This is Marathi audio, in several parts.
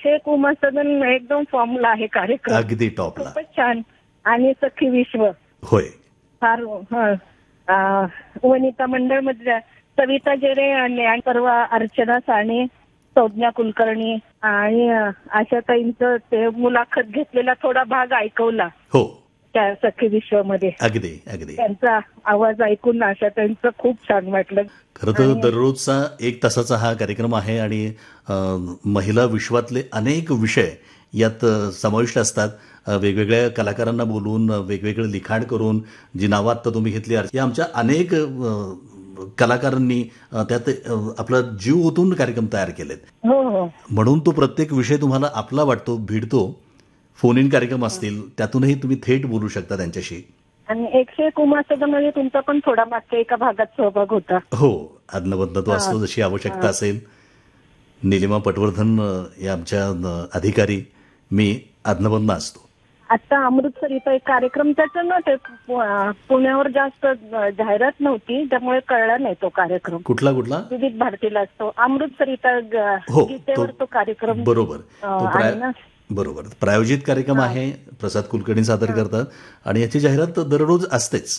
101 उमासदन एकदम फॉर्मला आहे कार्यक्रम. अगदी टॉपला. खूपच छान. आणि सखी विश्व होय फार वनिता मंडळ मधल्या सविता जेरे आणि परवा अर्चना साने, संज्ञा कुलकर्णी आणि आशाताईंचं ते मुलाखत घेतलेला थोडा भाग ऐकवला हो त्या सखी विश्वमध्ये. अगदी अगदी त्यांचा आवाज ऐकून आशाताईंचं खूप छान वाटलं. खरं तर दररोजचा 1 तासाचा हा कार्यक्रम आहे आणि महिला विश्वातले अनेक विषय यात समाविष्ट असतात. वेगवेगळ्या कलाकारांना बोलून वेगवेगळं लिखाण करून जी नावं आत्ता तुम्ही घेतली या आमच्या अनेक कलाकारांनी त्यात आपला जीव ओतून कार्यक्रम तयार केलेत. हो हो. म्हणून तो प्रत्येक विषय तुम्हाला आपला वाटतो, भिडतो. फोन इन कार्यक्रम असतील त्यातूनही तुम्ही थेट बोलू शकता त्यांच्याशी. आणि 101 उमासदनमध्ये तुमचा पण थोडा मागच्या एका भागात सहभाग होता. हो, अदनबदन तो असतो जशी आवश्यकता असेल. निलिमा पटवर्धन या आमच्या अधिकारी, मी अदनबदन असतो. आता अमृतसर इथं एक कार्यक्रम त्याचं ना ते पुण्यावर जास्त जाहिरात नव्हती त्यामुळे कळला नाही तो कार्यक्रम. कुठला विविध भारतीला असतो अमृतसर इथं गीतेवर तो कार्यक्रम. बरोबर बरोबर प्रायोजित कार्यक्रम आहे. प्रसाद कुलकर्णी सादर करतात आणि याची जाहिरात दररोज असतेच.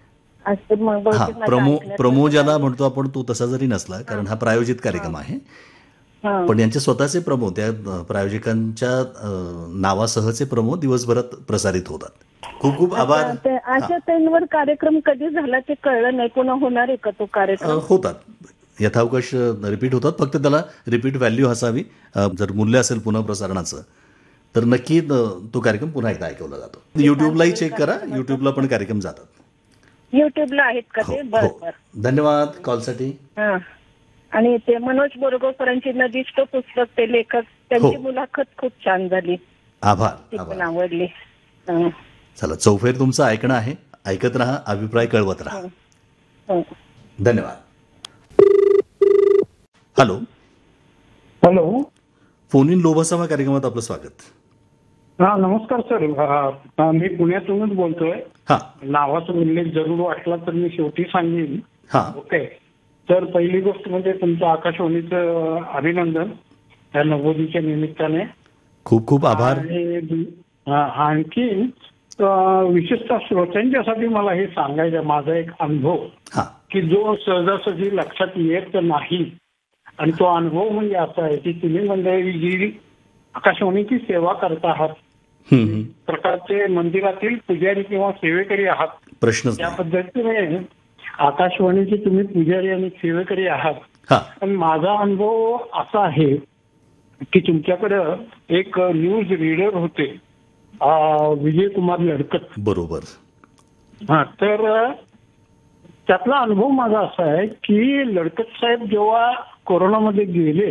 प्रमो ज्याला म्हणतो आपण तो तसा जरी नसला कारण हा प्रायोजित कार्यक्रम आहे पण यांचे स्वतःचे प्रमो त्या प्रायोजकांच्या नावासहचे प्रमो दिवसभरात प्रसारित होतात. खूप खूप आभार. आशाताईंवर कार्यक्रम कधी झाला ते कळलं नाही. पुन्हा होणार आहे का तो कार्यक्रम? होतात यथावकाश रिपीट होतात. फक्त त्याला रिपीट व्हॅल्यू असावी. जर मूल्य असेल पुन्हा प्रसारणाचं तर नक्की तो कार्यक्रम पुन्हा एकदा ऐकवला जातो. युट्यूबलाही चेक करा. युट्यूबला पण कार्यक्रम जातात. युट्यूबला आहेत का ते? बरोबर. धन्यवाद कॉलसाठी. आणि ते मनोज बोरगोकरांची नदीष्ट पुस्तक ते लेखक त्यांची मुलाखत खूप छान झाली. आभार. आवडली. चला चौफेर तुमचं ऐकणं आहे. ऐकत राहा, अभिप्राय कळवत राहा. धन्यवाद. हॅलो. फोन इन लोभासभा कार्यक्रमात आपलं स्वागत. नमस्कार सर. मी पुण्यातूनच बोलतोय. नावाचा उल्लेख जरूर वाटला तर मी शेवटी सांगेन. ओके. तर पहिली गोष्ट म्हणजे तुमचं आकाशवाणीचं अभिनंदन या 90च्या निमित्ताने. खूप खूप आभार. आणखी विशेषतः श्रोत्यांच्यासाठी मला हे सांगायचं माझा एक अनुभव की जो सहजासहजी लक्षात येत नाही आणि तो अनुभव म्हणजे असा आहे की तुम्ही मंडळी जी आकाशवाणीची सेवा करत आहात प्रकारचे मंदिरातील पुजारी किंवा सेवेकरी आहात. प्रश्न त्या पद्धतीने आकाशवाणीचे तुम्ही पुजारी आणि सेवेकरी आहात. पण माझा अनुभव असा आहे की तुमच्याकडं एक न्यूज रीडर होते विजय कुमार लडकत. बरोबर. तर त्यातला अनुभव माझा असा आहे की लडकत साहेब जेव्हा कोरोनामध्ये गेले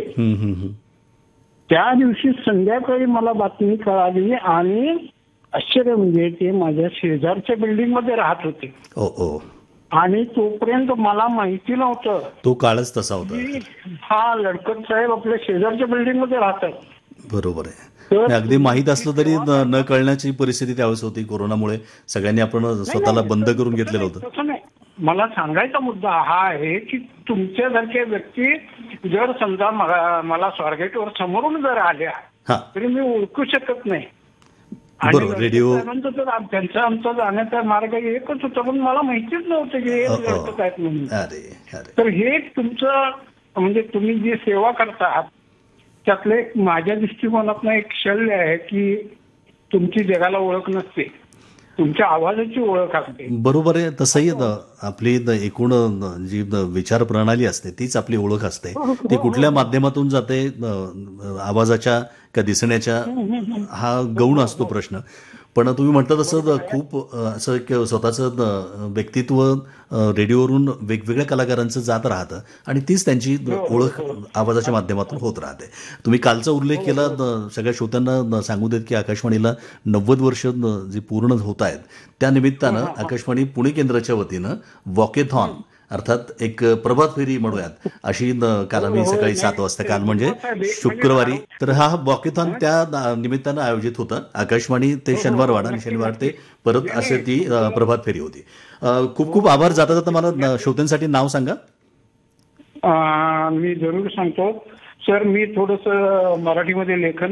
त्या दिवशी संध्याकाळी मला बातमी कळाली आणि आश्चर्य म्हणजे ते माझ्या शेजारच्या बिल्डिंग मध्ये राहत होते. आणि तोपर्यंत मला माहिती नव्हतं. तो काळच तसा होता. लडकत साहेब आपल्या शेजारच्या बिल्डिंग मध्ये राहतात. बरोबर आहे. अगदी माहीत असलं तरी न कळण्याची परिस्थिती त्यावेळेस होती. कोरोनामुळे सगळ्यांनी आपण स्वतःला बंद करून घेतलेलं होतं. तसं नाही. मला सांगायचा मुद्दा हा आहे की तुमच्यासारख्या व्यक्ती जर समजा मला स्वारगेटवर समोरून जर आल्या तरी मी ओळखू शकत नाही. रेडिओ त्यांचा आमचा जाण्याचा मार्ग एकच होता पण मला माहितीच नव्हतं की हे लडकत आहेत म्हणून. तर हे तुमचं म्हणजे तुम्ही जी सेवा करता त्यातलं एक माझ्या दृष्टिकोनातनं एक शल्य आहे की तुमची जगाला ओळख नसते, तुमच्या आवाजाची ओळख असते. बरोबर आहे. तसंही आपली एकूण जी विचार प्रणाली असते तीच आपली ओळख असते. ती कुठल्या माध्यमातून जाते आवाजाच्या का दिसण्याच्या हा गौण असतो प्रश्न. पण तुम्ही म्हणता तसं खूप असं एक स्वतःचं व्यक्तित्व रेडिओवरून वेगवेगळ्या कलाकारांचं जात राहतं आणि तीच त्यांची ओळख आवाजाच्या माध्यमातून होत राहते. तुम्ही कालचा उल्लेख केला. सगळ्या श्रोत्यांना सांगू देत की आकाशवाणीला 90 वर्ष जी पूर्ण होत आहेत त्या निमित्तानं आकाशवाणी पुणे केंद्राच्या वतीनं वॉकेथॉन अर्थात एक प्रभात फेरी म्हणूयात अशी काल आम्ही सकाळी 7 वाजता काल म्हणजे शुक्रवारी तर हा वॉकेथॉन त्या निमित्तानं आयोजित होता. आकाशवाणी ते शनिवारवाडा आणि शनिवार ते परत असे ती प्रभात फेरी होती. खूप खूप आभार. जाता जाता मला श्रोत्यांसाठी नाव सांगा. मी जरूर सांगतो सर. मी थोडंसं मराठीमध्ये लेखन